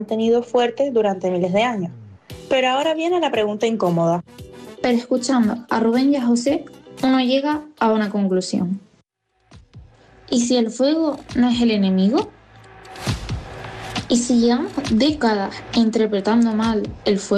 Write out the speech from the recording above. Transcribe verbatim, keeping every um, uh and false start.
mantenido fuertes durante miles de años. Pero ahora viene la pregunta incómoda. Pero escuchando a Rubén y a José, uno llega a una conclusión. ¿Y si el fuego no es el enemigo? ¿Y si llevamos décadas interpretando mal el fuego?